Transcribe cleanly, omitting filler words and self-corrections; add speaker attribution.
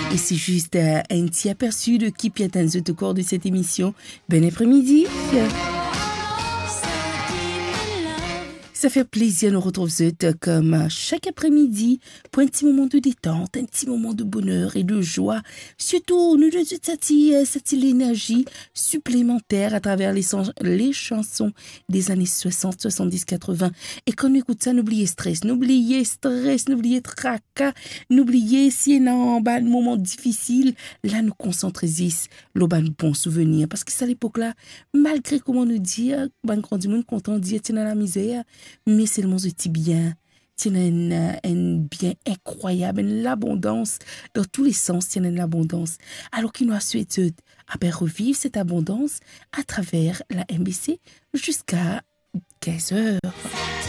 Speaker 1: Et c'est juste un petit aperçu de qui peut être au cours de cette émission. Bon après-midi. Ça fait plaisir de nous retrouver comme chaque après-midi pour un petit moment de détente, un petit moment de bonheur et de joie. Surtout, nous donnons cette énergie supplémentaire à travers les chansons des années 60, 70, 80. Et quand on écoute ça, n'oubliez stress, n'oubliez tracas, n'oubliez si y a un moment difficile, là nous concentrons le bon souvenir. Parce que c'est à l'époque-là, malgré comment nous dire, grand du monde content de dire, tiens dans la misère, mais seulement je dis bien, tiens un bien incroyable, l'abondance dans tous les sens, tiens l'abondance. Alors qu'il nous a souhaité à revivre cette abondance à travers la MBC jusqu'à 15 heures.